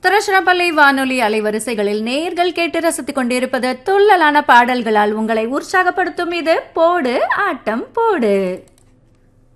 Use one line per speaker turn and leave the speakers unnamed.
திருச்சிராப்பள்ளி வானொலி அலைவரிசைகளில் நேர்கள் கேட்டு ரசித்துக் கொண்டிருப்பது துள்ளலான பாடல்களால் உங்களை உற்சாகப்படுத்தும் இது போடு ஆட்டம் போடு.